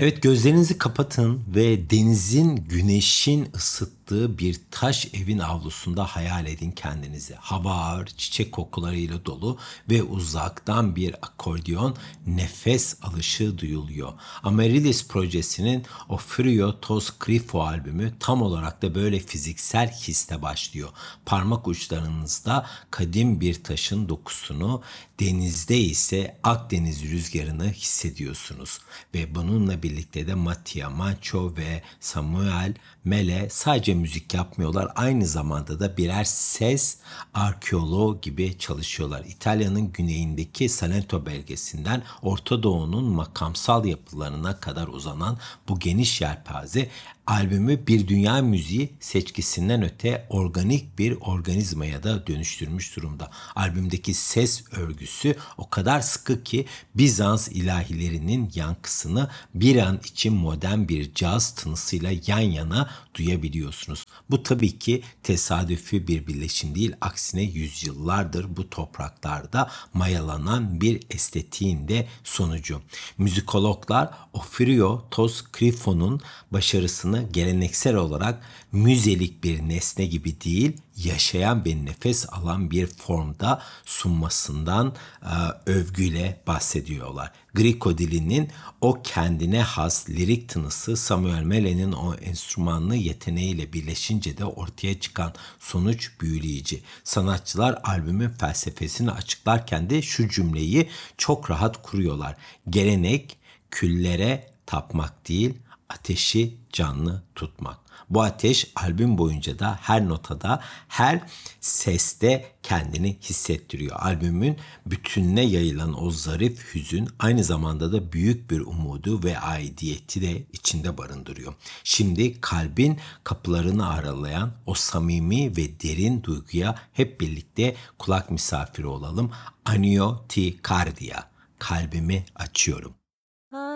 Evet, gözlerinizi kapatın ve denizin, güneşin ısıttığı bir taş evin avlusunda hayal edin kendinizi. Hava ağır, çiçek kokularıyla dolu ve uzaktan bir akordeon nefes alışı duyuluyor. Amaryllis projesinin O Frio Tos Grifo albümü tam olarak da böyle fiziksel hisle başlıyor. Parmak uçlarınızda kadim bir taşın dokusunu, denizde ise Akdeniz rüzgarını hissediyorsunuz. Ve bununla birlikte de Mattia Mancio ve Samuel Mele sadece müzik yapmıyorlar. Aynı zamanda da birer ses arkeoloğu gibi çalışıyorlar. İtalya'nın güneyindeki Salento bölgesinden Orta Doğu'nun makamsal yapılarına kadar uzanan bu geniş yelpaze albümü bir dünya müziği seçkisinden öte organik bir organizmaya da dönüştürmüş durumda. Albümdeki ses örgüsü o kadar sıkı ki Bizans ilahilerinin yankısını bir an için modern bir caz tınısıyla yan yana duyabiliyorsunuz. Bu tabii ki tesadüfi bir birleşim değil, aksine yüzyıllardır bu topraklarda mayalanan bir estetiğin de sonucu. Müzikologlar Ofirio Tos Grifo'nun başarısını geleneksel olarak müzelik bir nesne gibi değil, yaşayan ve nefes alan bir formda sunmasından övgüyle bahsediyorlar. Griko dilinin o kendine has lirik tınısı Samuel Mele'nin o enstrümanlı yeteneğiyle birleşince de ortaya çıkan sonuç büyüleyici. Sanatçılar albümün felsefesini açıklarken de şu cümleyi çok rahat kuruyorlar. Gelenek küllere tapmak değil, ateşi canlı tutmak. Bu ateş albüm boyunca da her notada, her seste kendini hissettiriyor. Albümün bütününe yayılan o zarif hüzün aynı zamanda da büyük bir umudu ve aidiyeti de içinde barındırıyor. Şimdi kalbin kapılarını aralayan o samimi ve derin duyguya hep birlikte kulak misafiri olalım. Anio ti cardia, kalbimi açıyorum.